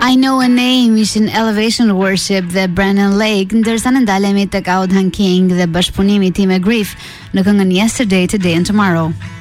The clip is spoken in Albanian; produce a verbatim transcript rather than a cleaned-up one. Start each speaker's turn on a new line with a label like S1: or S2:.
S1: I Know a Name ishin Elevation Worship dhe Brennan Lake ndërsa në ndalemi tek Audhan King dhe bashkëpunimi i tij me Griff në këngën Yesterday, Today and Tomorrow.